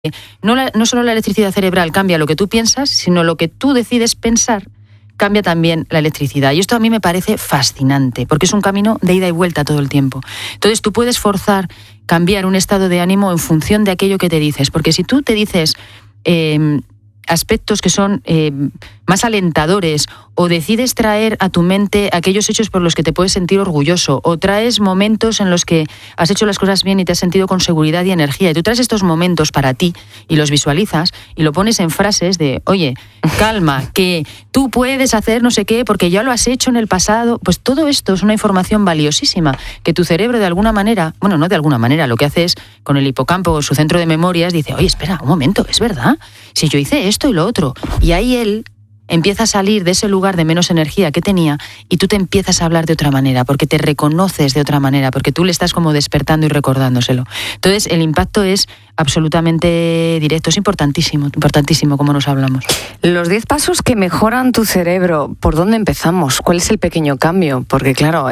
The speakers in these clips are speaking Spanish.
no solo la electricidad cerebral cambia lo que tú piensas, sino lo que tú decides pensar cambia también la electricidad. Y esto a mí me parece fascinante, porque es un camino de ida y vuelta todo el tiempo. Entonces tú puedes forzar cambiar un estado de ánimo en función de aquello que te dices, porque si tú te dices aspectos que son más alentadores, o decides traer a tu mente aquellos hechos por los que te puedes sentir orgulloso, o traes momentos en los que has hecho las cosas bien y te has sentido con seguridad y energía, y tú traes estos momentos para ti y los visualizas y lo pones en frases de, oye, calma, que tú puedes hacer no sé qué porque ya lo has hecho en el pasado, pues todo esto es una información valiosísima que tu cerebro de alguna manera, bueno, no de alguna manera, lo que hace es con el hipocampo, su centro de memorias, dice, oye, espera, un momento, es verdad, si yo hice esto y lo otro, y ahí él empieza a salir de ese lugar de menos energía que tenía y tú te empiezas a hablar de otra manera, porque te reconoces de otra manera, porque tú le estás como despertando y recordándoselo. Entonces, el impacto es absolutamente directo, es importantísimo, importantísimo cómo nos hablamos. Los 10 pasos que mejoran tu cerebro, ¿por dónde empezamos? ¿Cuál es el pequeño cambio? Porque claro,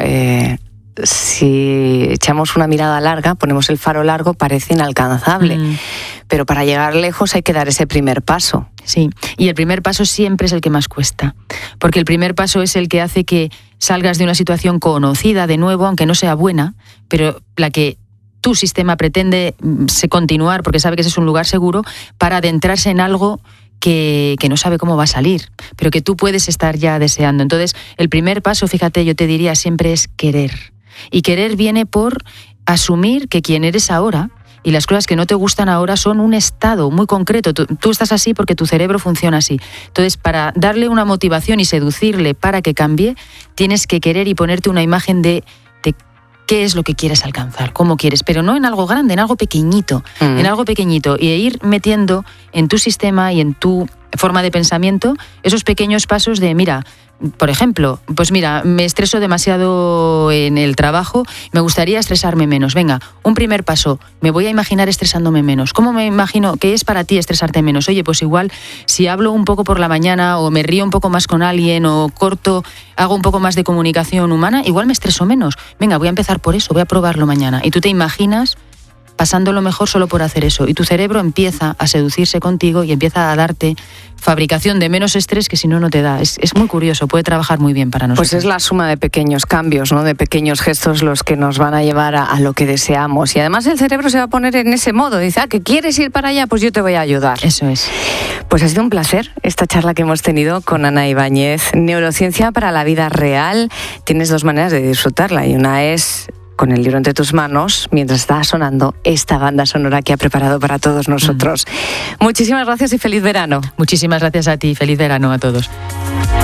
si echamos una mirada larga, ponemos el faro largo, parece inalcanzable. Pero para llegar lejos hay que dar ese primer paso. Sí, y el primer paso siempre es el que más cuesta, porque el primer paso es el que hace que salgas de una situación conocida de nuevo, aunque no sea buena, pero la que tu sistema pretende continuar, porque sabe que ese es un lugar seguro, para adentrarse en algo que no sabe cómo va a salir, pero que tú puedes estar ya deseando. Entonces, el primer paso, fíjate, yo te diría siempre es querer. Y querer viene por asumir que quien eres ahora y las cosas que no te gustan ahora son un estado muy concreto. Tú estás así porque tu cerebro funciona así. Entonces, para darle una motivación y seducirle para que cambie, tienes que querer y ponerte una imagen de qué es lo que quieres alcanzar, cómo quieres, pero no en algo grande, en algo pequeñito, en algo pequeñito, y ir metiendo en tu sistema y en tu forma de pensamiento esos pequeños pasos de, mira, por ejemplo, pues mira, me estreso demasiado en el trabajo, me gustaría estresarme menos. Venga, un primer paso, me voy a imaginar estresándome menos. ¿Cómo me imagino qué es para ti estresarte menos? Oye, pues igual si hablo un poco por la mañana o me río un poco más con alguien o hago un poco más de comunicación humana, igual me estreso menos. Venga, voy a empezar por eso, voy a probarlo mañana. Y tú te imaginas pasándolo mejor solo por hacer eso. Y tu cerebro empieza a seducirse contigo y empieza a darte fabricación de menos estrés que si no, no te da. Es muy curioso, puede trabajar muy bien para nosotros. Pues es la suma de pequeños cambios, ¿no? De pequeños gestos los que nos van a llevar a lo que deseamos. Y además el cerebro se va a poner en ese modo. Dice, ¿que quieres ir para allá? Pues yo te voy a ayudar. Eso es. Pues ha sido un placer esta charla que hemos tenido con Ana Ibáñez. Neurociencia para la vida real. Tienes 2 maneras de disfrutarla y una es con el libro entre tus manos, mientras está sonando esta banda sonora que ha preparado para todos nosotros. Muchísimas gracias y feliz verano. Muchísimas gracias a ti, feliz verano a todos.